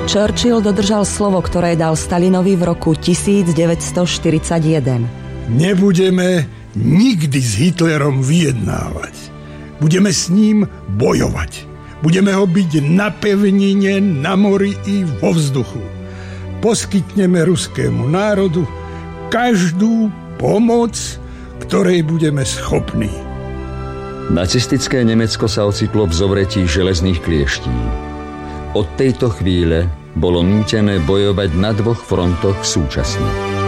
Churchill dodržal slovo, ktoré dal Stalinovi v roku 1941. Nebudeme nikdy s Hitlerom vyjednávať. Budeme s ním bojovať. Budeme ho byť na pevnine, na mori i vo vzduchu. Poskytneme ruskému národu každú pomoc, ktorej budeme schopní. Nacistické Nemecko sa ocitlo v zovretí železných klieští. Od tejto chvíle bolo nútené bojovať na dvoch frontoch súčasne.